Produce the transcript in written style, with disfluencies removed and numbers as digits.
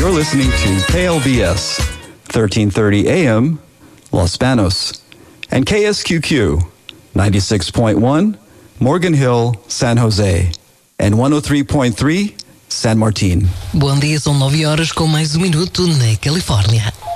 You're listening to KLBS 1330 AM Los Banos and KSQQ 96.1 Morgan Hill, San Jose and 103.3 San Martin. Bom dia, são 9 horas com mais um minuto na Califórnia.